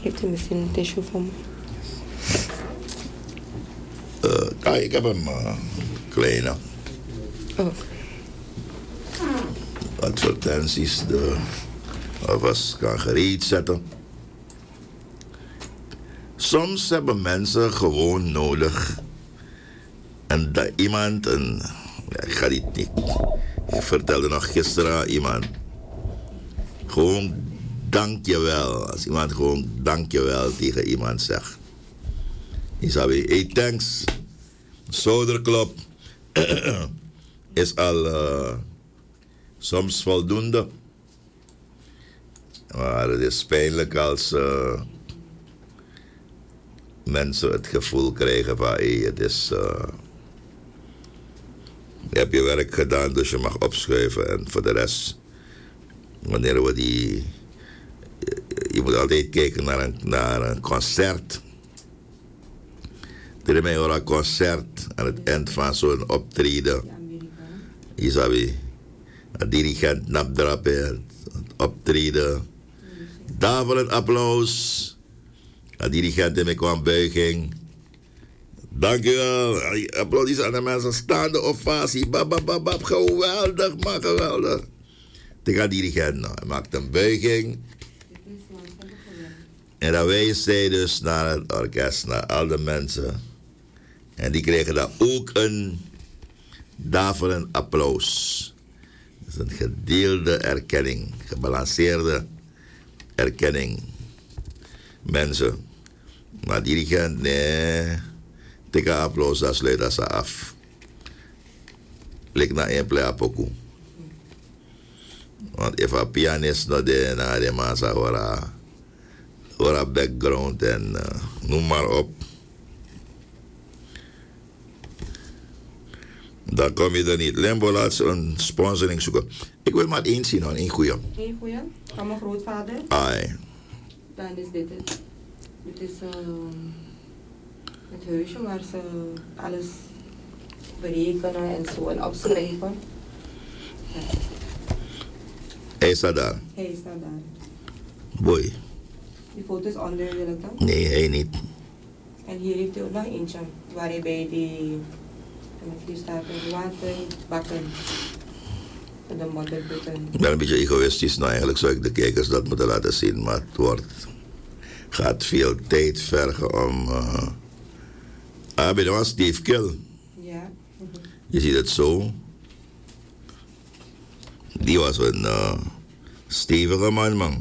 Heeft u misschien een tissue voor me? Ik heb een kleine. Oh. Advertenties alvast kan gereed zetten. Soms hebben mensen gewoon nodig en dat iemand ik ga dit niet. Ik vertelde nog gisteren aan iemand. Gewoon dankjewel. Als iemand gewoon dankjewel tegen iemand zegt. Je zou weer, hey thanks. Zouderklop is al soms voldoende. Maar het is pijnlijk als mensen het gevoel krijgen van hey, het is... je hebt je werk gedaan, dus je mag opschuiven. En voor de rest, wanneer we die... Je moet altijd kijken naar een concert. Er is een concert aan het eind van zo'n optreden. Je zou een dirigent napdrappen, het optreden. Daarvoor een applaus. De dirigent in me kwam buiging. Dankjewel. Applaus aan de mensen. Staande ovatie. Babababab. Geweldig, maar geweldig. Tegen de dirigent. Nou, hij maakt een buiging. En dan wijst hij dus naar het orkest, naar al de mensen. En die kregen dan ook daarvoor een applaus. Dat is een gedeelde erkenning. Gebalanceerde erkenning. Mensen. Maar dirigent, nee. Tik een applaus, dan sluit dat ze af. Lik naar een play apoku. Want if een pianist nog de man zou horen background en noem maar op. Dan kom je er niet. Lembo laat een sponsoring zoeken. Ik wil maar één zien, één goeie. Eén goeie? Van mijn grootvader? Ai. Dan is dit het. Dit is het huisje waar ze alles berekenen en zo en opschrijven. Ja. Hij staat daar. Hij staat daar. Boy. Die foto is onder, wil ik dan? Nee, hij niet. En hier heeft hij ook nog eentje, waar hij bij die... Hier staat het water, bakken. De modderbutten. Ik ben een beetje egoïstisch. Nou, eigenlijk zou ik de kijkers dat moeten laten zien. Maar het gaat veel tijd vergen om... dat was Steve Kill. Ja. Je ziet het zo. Die was een stevige man.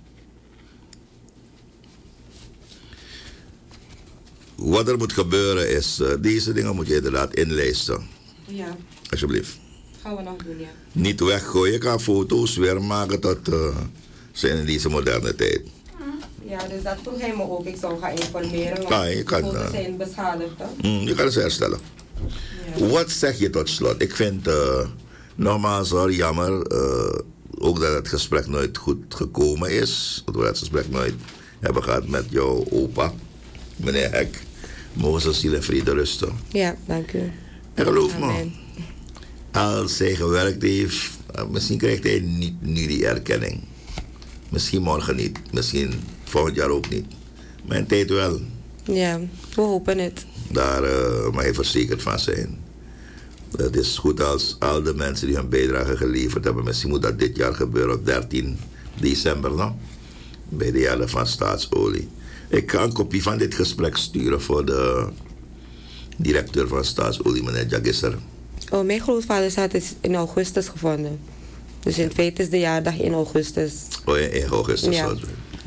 Wat er moet gebeuren is, deze dingen moet je inderdaad inlijsten. Ja. Alsjeblieft. Gaan we nog doen, ja. Niet weggooien, je kan foto's weer maken tot zijn in deze moderne tijd. Ja, dus dat vroeg hij me ook. Ik zou gaan informeren, want Ja, je kan, de foto's zijn beschadigd. Hè? Je kan ze herstellen. Ja. Wat zeg je tot slot? Ik vind, nogmaals hoor, jammer, ook dat het gesprek nooit goed gekomen is. Dat we het gesprek nooit hebben gehad met jouw opa, meneer Hek. Mogen ze ziel en vrede rusten. Ja, dank u. En geloof me, als hij gewerkt heeft, misschien krijgt hij niet nu die erkenning. Misschien morgen niet, misschien volgend jaar ook niet. Maar in tijd wel. Ja, we hopen het. Daar mag je verzekerd van zijn. Het is goed als al de mensen die hun bijdrage geleverd hebben. Misschien moet dat dit jaar gebeuren op 13 december, no? Bij de jaren van Staatsolie. Ik ga een kopie van dit gesprek sturen voor de directeur van Staatsolie, meneer Jagisser. Oh, mijn grootvader had het in augustus gevonden. Dus in feite is de jaardag in augustus. Oh, in augustus. Ja.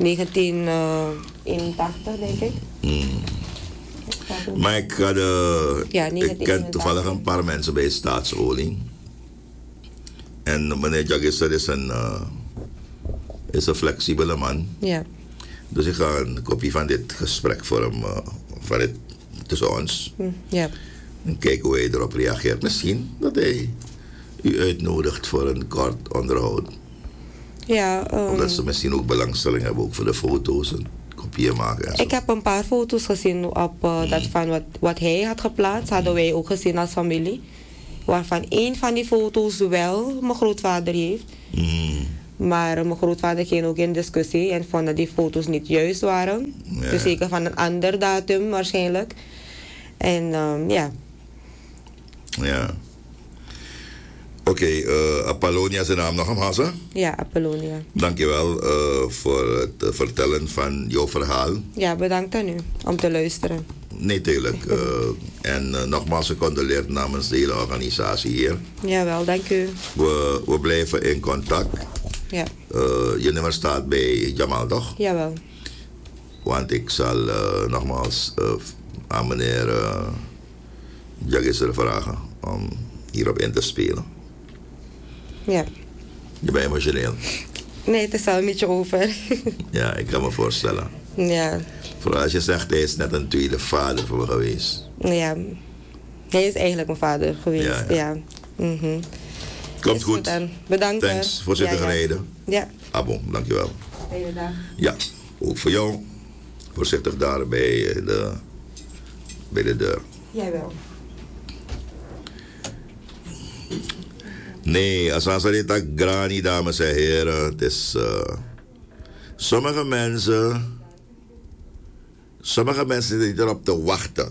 1981, denk ik. Maar ik ken toevallig een paar mensen bij Staatsolie. En meneer Jagisser is een flexibele man. Ja. Dus ik ga een kopie van dit gesprek voor hem, van dit tussen ons. Ja. En kijken hoe hij erop reageert. Misschien dat hij u uitnodigt voor een kort onderhoud. Ja. Omdat ze misschien ook belangstelling hebben ook voor de foto's en kopieën maken. En zo. Ik heb een paar foto's gezien op dat van wat hij had geplaatst. Hadden wij ook gezien als familie. Waarvan één van die foto's wel mijn grootvader heeft. Maar mijn grootvader ging ook in discussie en vond dat die foto's niet juist waren. Ja. Dus zeker van een ander datum waarschijnlijk. En ja. Ja. Oké, Apollonia is de naam nog omhals, hè? Ja, Apollonia. Dankjewel voor het vertellen van jouw verhaal. Ja, bedankt aan u om te luisteren. Nee, tuurlijk. En nogmaals gecondoleerd namens de hele organisatie hier. Jawel, dank u. We blijven in contact. Ja. Je nummer staat bij Jamal, toch? Jawel. Want ik zal nogmaals aan meneer Jagisser vragen om hierop in te spelen. Ja. Je bent emotioneel. Nee, het is al een beetje over. Ja, ik kan me voorstellen. Ja. Vooral als je zegt, hij is net een tweede vader voor me geweest. Ja. Hij is eigenlijk mijn vader geweest. Ja, ja. Ja. Mhm. Komt Is goed. Dan. Bedankt. Thanks, voorzitter Ja, ja. gereden. Ja. Abo, dankjewel. Fijne dag. Ja, ook voor jou. Voorzichtig daar bij de deur. Jawel. Nee, als Azarita Grani, dames en heren. Het is... sommige mensen zitten niet erop te wachten.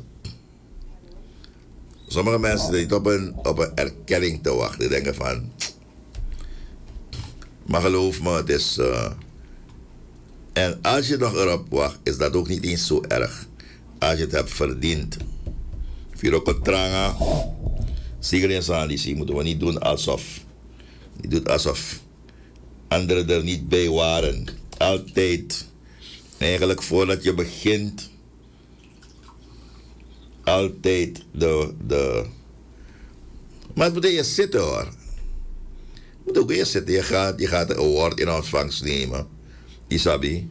Sommige mensen zitten niet op een erkenning te wachten. Die denken van... Maar geloof me, het is... en als je nog erop wacht, is dat ook niet eens zo erg. Als je het hebt verdiend. Viroko tranga. Sigaret moeten we niet doen alsof. Je doet alsof anderen er niet bij waren. Altijd. Eigenlijk voordat je begint. Altijd de. Maar het moet eerst zitten hoor. Het moet ook eerst zitten. Je gaat een award in ontvangst nemen. Isabi.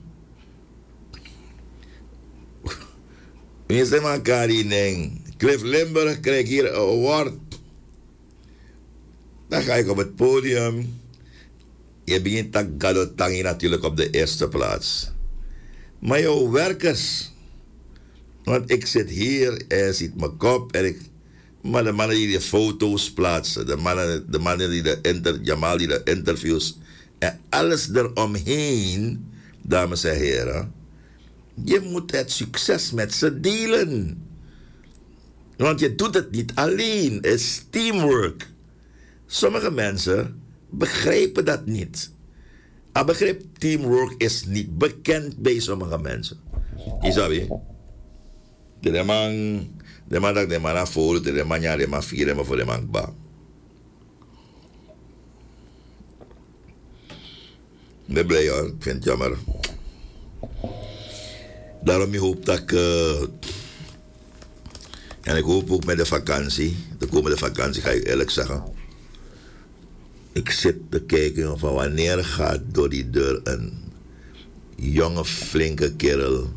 Mensen van Karineng. Cliff Limburg krijgt hier een award. Dan ga ik op het podium. Je begint te galotangi natuurlijk op de eerste plaats. Maar jouw werkers. Want ik zit hier en je ziet mijn kop. Maar de mannen die de foto's plaatsen. De mannen die Jamal die de interviews. En alles eromheen. Dames en heren. Je moet het succes met ze delen. Want je doet het niet alleen. Het is teamwork. Sommige mensen begrijpen dat niet. Het begrip teamwork is niet bekend bij sommige mensen. Isabi. De man dat de man afvoert, de man ja, de man vier, de man voor de man ba. Ik ben blij hoor, ik vind het jammer. Daarom ik hoop dat ik... en ik hoop ook met de vakantie, de komende vakantie ga ik eerlijk zeggen. Ik zit te kijken van wanneer gaat door die deur een jonge flinke kerel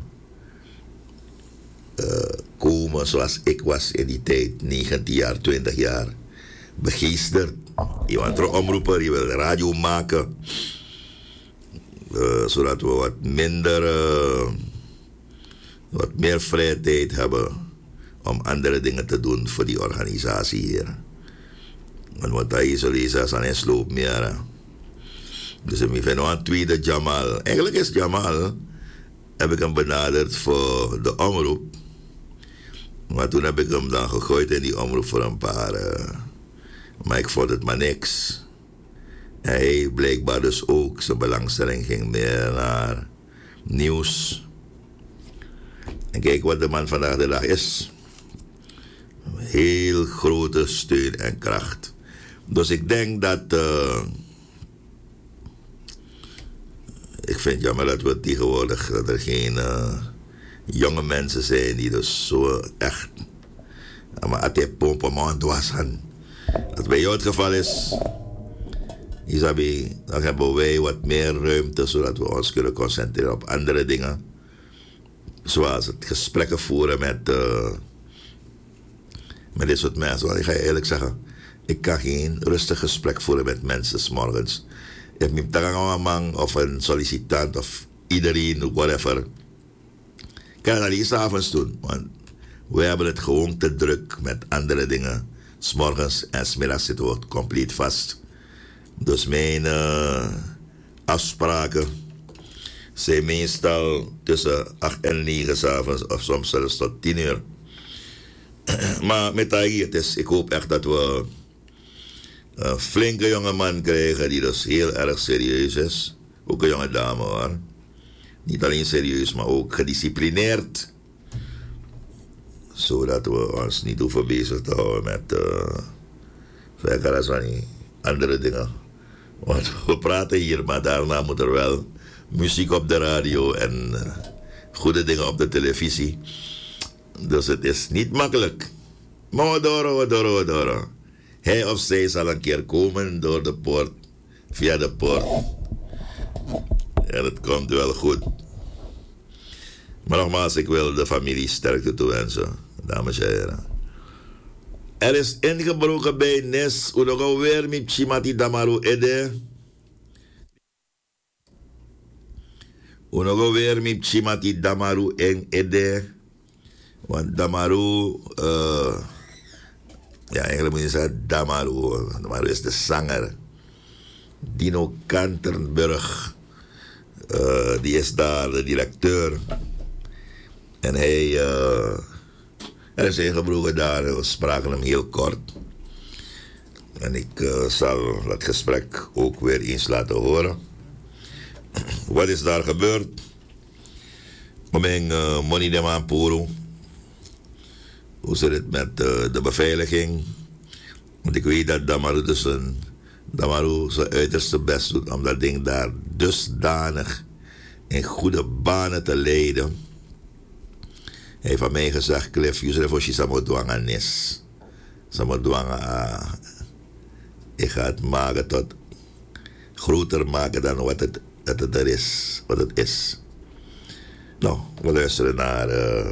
komen zoals ik was in die tijd, 19 jaar, 20 jaar. Begeesterd. Je bent een omroeper, je wil radio maken. Zodat we wat meer vrije tijd hebben om andere dingen te doen voor die organisatie hier. Want wat hij zo leest aan een sloop meer. Dus ik vind een tweede Jamal. Eigenlijk is Jamal, heb ik hem benaderd voor de omroep. Maar toen heb ik hem dan gegooid in die omroep voor een paar. Maar ik vond het maar niks. En hij blijkbaar dus ook, zijn belangstelling ging meer naar nieuws. En kijk wat de man vandaag de dag is. Heel grote steun en kracht. Dus ik denk dat... ik vind het jammer dat we tegenwoordig... dat er geen jonge mensen zijn die dus zo echt... maar at je pompen man was gaan. Als bij jou het geval is... Isabi, dan hebben wij wat meer ruimte... zodat we ons kunnen concentreren op andere dingen. Zoals het gesprekken voeren met dit soort mensen. Want ik ga je eerlijk zeggen... ik kan geen rustig gesprek voeren met mensen 's morgens. Ik heb een man of een sollicitant of iedereen, whatever. Ik kan dat niet 's avonds doen. Want we hebben het gewoon te druk met andere dingen. 's morgens en 's middags zitten we compleet vast. Dus mijn afspraken zijn meestal tussen 8 en 9 s'avonds of soms zelfs tot 10 uur. Maar met Tagi, ik hoop echt dat we een flinke jonge man krijgen die dus heel erg serieus is. Ook een jonge dame hoor. Niet alleen serieus, maar ook gedisciplineerd. Zodat we ons niet hoeven bezig te houden met andere dingen. Want we praten hier, maar daarna moet er wel muziek op de radio en goede dingen op de televisie. Dus het is niet makkelijk. Maar we door. Hij of zij zal een keer komen door de poort, via de poort. En het komt wel goed. Maar nogmaals, ik wil de familie sterkte toewensen, dames en heren. Er is ingebroken bij Nes, Unogo weer met Chimati Damaru Ede. Unogo weer met Chimati Damaru en Ede. Want Damaru, ja, eigenlijk moet je zeggen Damaru. Damaru is de zanger. Dino Kanterenburg, die is daar de directeur. En hij is ingebroken daar. We spraken hem heel kort. En ik zal dat gesprek ook weer eens laten horen. Wat is daar gebeurd? Ik ben Moni de Mampuru. Hoe zit het met de beveiliging? Want ik weet dat Damaru zijn uiterste best doet om dat ding daar dusdanig in goede banen te leiden. Hij heeft van mij gezegd, Cliff, je zult voor je samodwanga nis. Samodwanga, ik ga het maken tot groter maken dan wat het er is, wat het is. Nou, we luisteren naar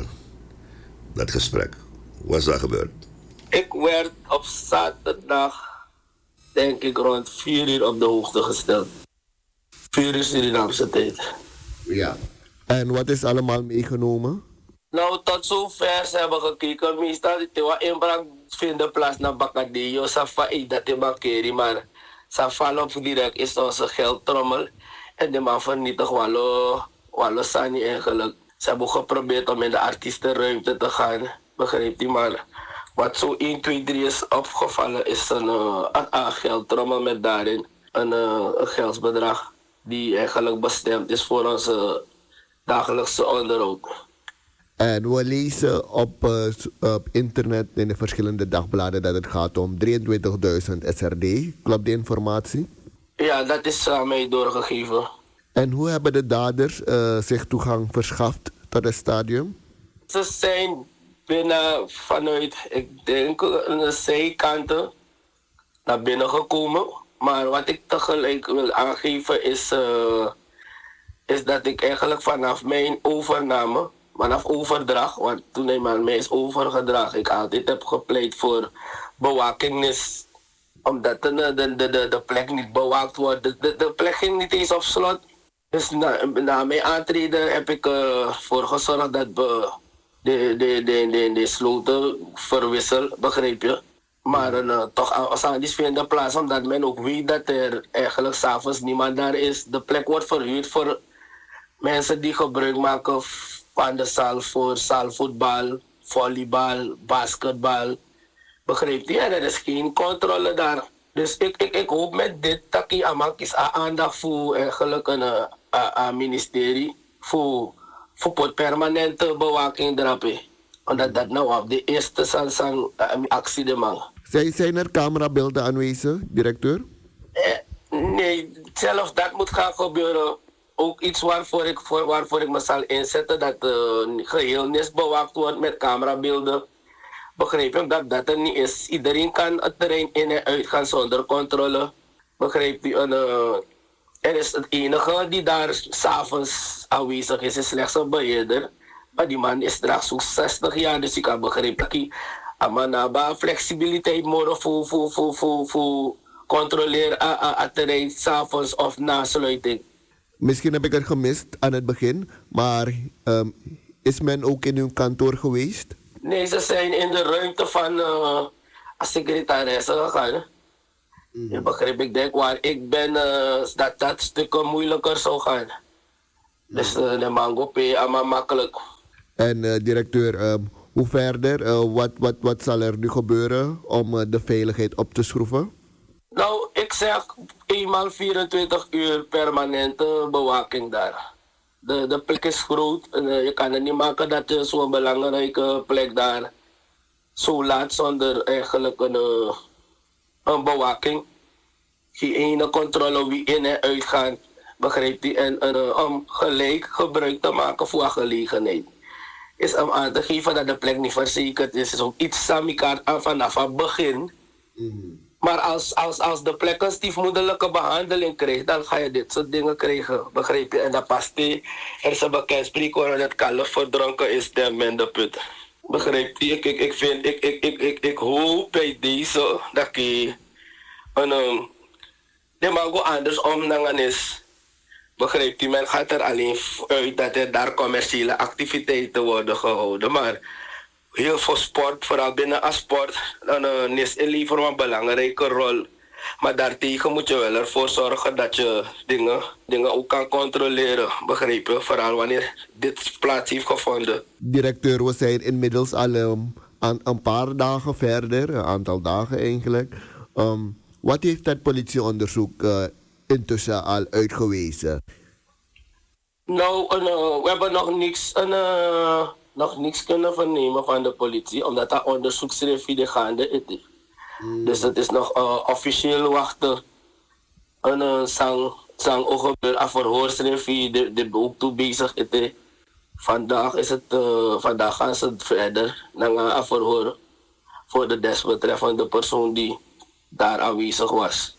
dat gesprek. Wat is daar gebeurd? Ik werd op zaterdag, denk ik, rond 4 uur op de hoogte gesteld. 4 uur Surinaamse tijd. Ja. En wat is allemaal meegenomen? Nou, tot zover ze hebben gekeken. Meestal de inbreng vinden plaats naar Bacadillo. Safa dat de bakeri, maar Safa op direct is onze geldtrommel. En de man vernietigt Wallo Sani eigenlijk. Ze hebben geprobeerd om in de artiestenruimte te gaan. Begrijpt u? Maar wat zo 1, 2, 3 is opgevallen is een geldtrommel met daarin een geldsbedrag die eigenlijk bestemd is voor onze dagelijkse onderhoud. En we lezen op internet in de verschillende dagbladen dat het gaat om 23.000 SRD. Klopt die informatie? Ja, dat is aan mij doorgegeven. En hoe hebben de daders zich toegang verschaft tot het stadium? Ze zijn vanuit, ik denk, een zijkanten naar binnen gekomen. Maar wat ik tegelijk wil aangeven is dat ik eigenlijk vanaf mijn overname, vanaf overdracht, want toen hij aan mij is overgedragen, ik altijd heb gepleit voor bewaking, omdat de plek niet bewaakt wordt. De plek ging niet eens op slot. Dus na mijn aantreden heb ik ervoor gezorgd dat we de sloten verwissel, begrijp je? Maar toch als die vinden plaats, omdat men ook weet dat er eigenlijk 's avonds niemand daar is. De plek wordt verhuurd voor mensen die gebruik maken van de zaal voor zaalvoetbal, volleybal, basketbal. Begrijp je? En er is geen controle daar. Dus ik hoop met dit dat ik aandacht voor eigenlijk een ministerie voor permanente bewaking erop. Omdat dat nou op de eerste zal actie de man. Zijn er camerabeelden aanwezig, directeur? Nee, zelfs dat moet gaan gebeuren. Ook iets waarvoor ik me zal inzetten, dat geheel niet bewaakt wordt met camerabeelden. Begrijp je dat er niet is? Iedereen kan het terrein in en uit gaan zonder controle. Begrijp je? Er is het enige die daar 's avonds aanwezig is slechts een beheerder. Maar die man is straks zo'n 60 jaar, dus ik kan begrijpen dat hij amanaba flexibiliteit moet voor controleren het terrein 's avonds of na sluiting. Misschien heb ik het gemist aan het begin, maar is men ook in uw kantoor geweest? Nee, ze zijn in de ruimte van secretaresse gegaan. Je begrijpt, ik denk waar ik ben, dat stukken moeilijker zou gaan. Dus de mango P allemaal makkelijk. En directeur, hoe verder? Wat zal er nu gebeuren om de veiligheid op te schroeven? Nou, ik zeg eenmaal 24 uur permanente bewaking daar. De plek is groot en je kan het niet maken dat je zo'n belangrijke plek daar zo laat zonder eigenlijk een bewaking. Geen ene controle wie in en uit gaat, begrijpt u? En om gelijk gebruik te maken voor een gelegenheid. Is om aan te geven dat de plek niet verzekerd is. Is ook iets samikaart aan vanaf het begin. Maar als de plek een stiefmoederlijke behandeling krijgt, dan ga je dit soort dingen krijgen, begrijp je? En dat past niet. Er is een bekend spreekwoord dat kalf verdronken is, de minder put. Begrijp je? Ik hoop bij deze dat je de mango andersom dan is. Begrijpt u? Men gaat er alleen uit dat er daar commerciële activiteiten worden gehouden. Maar heel veel sport, vooral binnen een sport, dan is inleveren een belangrijke rol. Maar daartegen moet je wel ervoor zorgen dat je dingen ook kan controleren. Begrijp je? Vooral wanneer dit plaats heeft gevonden. Directeur, we zijn inmiddels al een paar dagen verder, een aantal dagen eigenlijk. Wat heeft dat politieonderzoek intussen al uitgewezen? Nou, we hebben nog niks kunnen vernemen van de politie, omdat dat onderzoeksrevie gaande is. Dus het is nog officieel wachten. En sang ook gebeuren aan verhoorsrevie, de ook toe bezig is. Vandaag gaan ze verder naar een verhoor voor de desbetreffende persoon die daar aanwezig was.